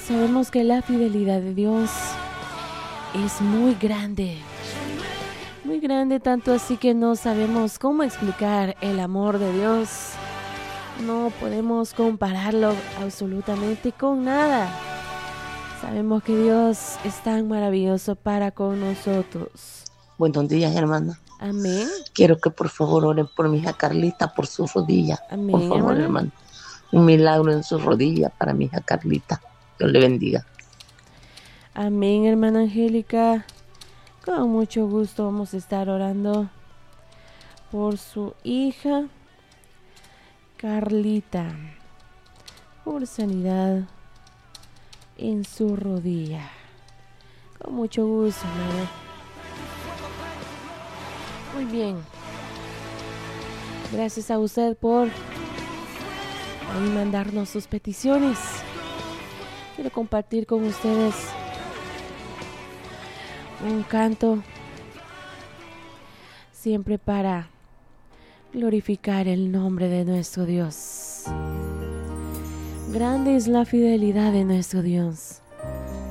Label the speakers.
Speaker 1: Sabemos que la fidelidad de Dios es muy grande tanto así que no sabemos cómo explicar el amor de Dios. No podemos compararlo absolutamente con nada. Sabemos que Dios es tan maravilloso para con nosotros.
Speaker 2: Buenos días, hermana.
Speaker 1: Amén.
Speaker 2: Quiero que por favor oren por mi hija Carlita, por su rodilla. Por
Speaker 1: Amén,
Speaker 2: favor,
Speaker 1: hermana.
Speaker 2: hermano. Un milagro en su rodilla para mi hija Carlita. Dios le bendiga.
Speaker 1: Amén, hermana Angélica. Con mucho gusto vamos a estar orando por su hija Carlita, por sanidad en su rodilla. Con mucho gusto, hermana. Muy bien. Gracias a usted por mandarnos sus peticiones. Quiero compartir con ustedes un canto siempre para glorificar el nombre de nuestro Dios. Grande es la fidelidad de nuestro Dios.